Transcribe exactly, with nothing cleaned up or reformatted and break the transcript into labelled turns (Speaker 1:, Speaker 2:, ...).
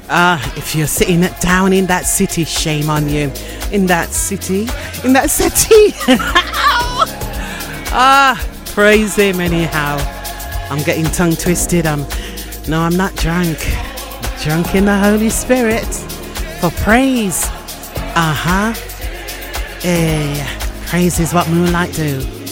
Speaker 1: Ah, if you're sitting down in that city, shame on you. In that city, in that city. Ah, praise him anyhow. I'm getting tongue twisted. I'm no, I'm not drunk. Drunk in the Holy Spirit for praise. Uh huh. Eh, praise is what moonlight do.